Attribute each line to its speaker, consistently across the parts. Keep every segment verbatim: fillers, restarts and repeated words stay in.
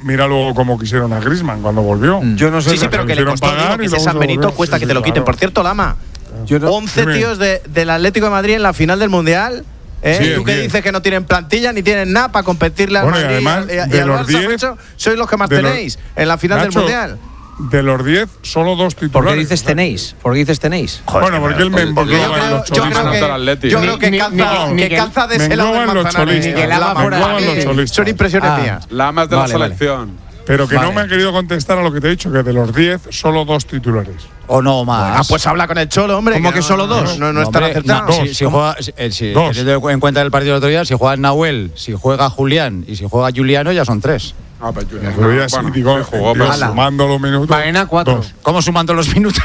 Speaker 1: mira luego cómo quisieron a Griezmann cuando volvió.
Speaker 2: Yo no sé.
Speaker 3: Sí, sí, pero que le costó, digo, que ese San Benito cuesta que te lo quiten. Por cierto, Lama, no, once dime. tíos de, del Atlético de Madrid en la final del Mundial. ¿Eh? Sí, tú que dices que no tienen plantilla ni tienen nada para competirle al
Speaker 1: bueno,
Speaker 3: Madrid y,
Speaker 1: además,
Speaker 3: y, y
Speaker 1: de
Speaker 3: al
Speaker 1: los
Speaker 3: Barça,
Speaker 1: diez,
Speaker 3: macho, sois los que más tenéis los, en la final
Speaker 1: Nacho,
Speaker 3: del Mundial.
Speaker 1: De los diez, solo dos titulares.
Speaker 4: ¿Por qué dices tenéis? ¿Por qué dices tenéis?
Speaker 1: Joder, bueno, porque él me engloba en los
Speaker 3: cholistas. Yo creo que calza, que calza de ese lado del Manzanares.
Speaker 1: Me engloban los cholistas.
Speaker 3: Son impresiones
Speaker 5: ah,
Speaker 3: mías.
Speaker 5: Lamas de vale, la selección.
Speaker 1: Vale. Pero que vale. no me ha querido contestar a lo que te he dicho, que de los diez, solo dos titulares.
Speaker 4: O no más.
Speaker 3: Bueno, pues habla con el Cholo, hombre.
Speaker 4: ¿Cómo
Speaker 3: que,
Speaker 4: que
Speaker 3: no,
Speaker 4: solo dos?
Speaker 3: No, no, no, no están acertados.
Speaker 4: No, si, si juega, si, si, teniendo en cuenta el partido del otro día, si juega Nahuel, si juega Julián y si juega Juliano, ya son tres.
Speaker 5: Ah, pues Julián.
Speaker 1: No, ya bueno, sí, digo, sí jugó, pero sumando los minutos.
Speaker 4: Baena, cuatro. Dos. ¿Cómo sumando los minutos?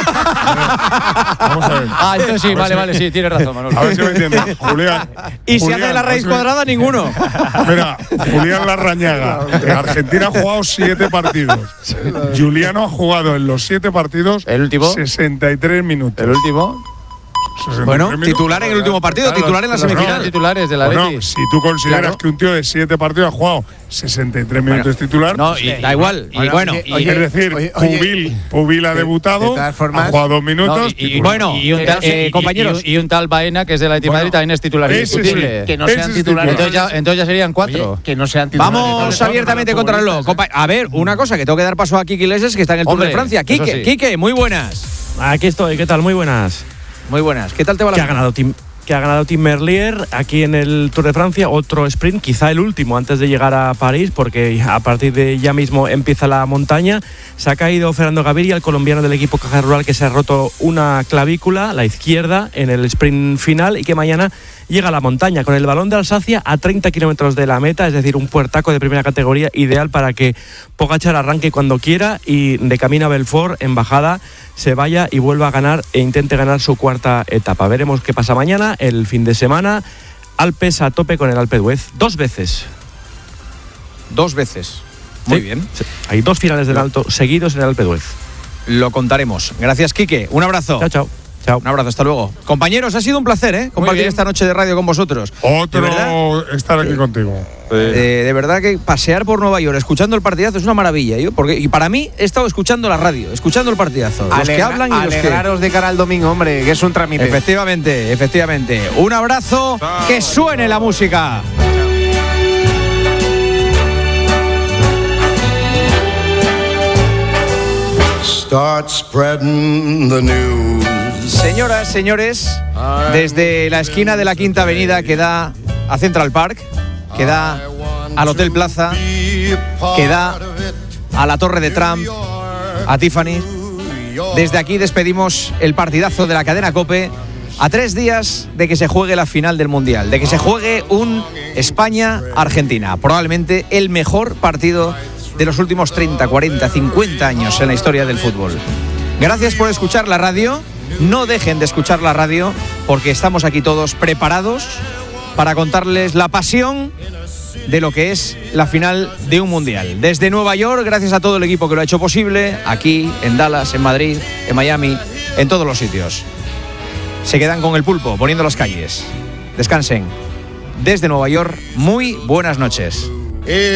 Speaker 1: Vamos a ver.
Speaker 4: Ah, entonces sí, vale, si vale, sí, tienes razón, Manuel.
Speaker 1: A ver si me entiendes. Julián.
Speaker 4: Y
Speaker 1: Julián,
Speaker 4: si hace la raíz cuadrada, ninguno.
Speaker 1: Mira, Julián Larrañaga. En Argentina ha jugado siete partidos. Juliano ha jugado en los siete partidos
Speaker 4: el último
Speaker 1: sesenta y tres minutos.
Speaker 4: El último.
Speaker 3: Bueno, titular en el último partido, claro, titular en la semifinal.
Speaker 4: No, titulares de la
Speaker 1: bueno,
Speaker 4: Leti.
Speaker 1: Si tú consideras claro. que un tío de siete partidos ha jugado sesenta y tres minutos bueno, titular,
Speaker 4: no, y, da igual. Y, bueno, y,
Speaker 1: es decir, oye, oye, Pubil, Pubil ha debutado, formas, ha jugado dos minutos. No,
Speaker 4: y, y, bueno, y un tal, eh, compañeros, y, y un tal Baena que es de la Leti bueno, Madrid también es titular indiscutible.
Speaker 2: Sí, que no sean titulares.
Speaker 4: Entonces ya, entonces ya serían cuatro.
Speaker 2: Oye, que no sean titulares.
Speaker 3: Vamos abiertamente contra el reloj. A ver, una cosa que tengo que dar paso a Kiki Iglesias, que está en el Tour de Francia. Quique, Quique, muy buenas.
Speaker 6: Aquí estoy. ¿Qué tal? Muy buenas.
Speaker 3: Muy buenas. ¿Qué tal te va la
Speaker 6: que ha ganado Tim que ha ganado Tim Merlier aquí en el Tour de Francia, otro sprint, quizá el último antes de llegar a París, porque a partir de ya mismo empieza la montaña. Se ha caído Fernando Gaviria, el colombiano del equipo Caja Rural, que se ha roto una clavícula, la izquierda, en el sprint final, y que mañana llega a la montaña con el Balón de Alsacia a treinta kilómetros de la meta, es decir, un puertaco de primera categoría ideal para que Pogačar arranque cuando quiera y de camino a Belfort en bajada se vaya y vuelva a ganar e intente ganar su cuarta etapa. Veremos qué pasa mañana, el fin de semana. Alpes a tope con el Alpe d'Huez, dos veces.
Speaker 3: Dos veces. Muy sí, bien.
Speaker 6: Sí. Hay dos finales del Alto seguidos en el Alpe d'Huez.
Speaker 3: Lo contaremos. Gracias, Quique. Un abrazo.
Speaker 6: Chao, chao. Chao.
Speaker 3: Un abrazo, hasta luego. Compañeros, ha sido un placer, ¿eh? Compartir esta noche de radio con vosotros.
Speaker 1: Otro estar aquí eh, contigo.
Speaker 3: Eh, de verdad que pasear por Nueva York escuchando el partidazo es una maravilla. Yo, porque, y para mí he estado escuchando la radio, escuchando el partidazo. Alegra, los que hablan y los que…
Speaker 2: Alegraros de cara al domingo, hombre, que es un trámite.
Speaker 3: Efectivamente, efectivamente. Un abrazo, chao. Que suene la música.
Speaker 7: Start spreading the news.
Speaker 3: Señoras, señores, desde la esquina de la Quinta Avenida que da a Central Park, que da al Hotel Plaza, que da a la Torre de Trump, a Tiffany, desde aquí despedimos el partidazo de la cadena COPE a tres días de que se juegue la final del Mundial, de que se juegue un España-Argentina, probablemente el mejor partido de los últimos treinta, cuarenta, cincuenta años en la historia del fútbol. Gracias por escuchar la radio. No dejen de escuchar la radio porque estamos aquí todos preparados para contarles la pasión de lo que es la final de un mundial. Desde Nueva York, gracias a todo el equipo que lo ha hecho posible, aquí, en Dallas, en Madrid, en Miami, en todos los sitios. Se quedan con el pulpo, poniendo las calles. Descansen. Desde Nueva York, muy buenas noches.